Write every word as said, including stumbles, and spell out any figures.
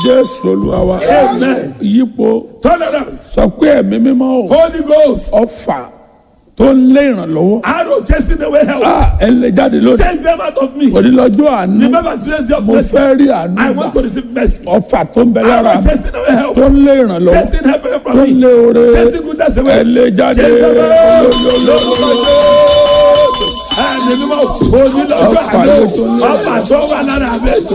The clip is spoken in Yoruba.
Jésù Olúwa wa. Amen. Yípo. Turn around. Sọ pé ẹ̀mí mímọ́ o. Holy Ghost. Ọfà tó ń lé ìrànlọ́wọ́. Arrow chasing away help. Ah, ẹ lè jáde lónìí. Chase them out of me. Onílọ́jọ́ àánú. Remember today's your Mo blessing. fẹ́ rí àánú I want to gbà. receive mercy. Ọfà tó ń bẹ lára Arrow mi. chasing away help. Tó ń lé ìrànlọ́wọ́. Chasing help away Tó from ń me. lé oore. Chasing goodness away. Ẹ lè jáde. Chase them out. Lọ́lọ́lọ́lọ́. Ẹni mímọ́, onílọ́jọ́ Ọfà ló tó ń lé àná, ọfà tó wà lára mi.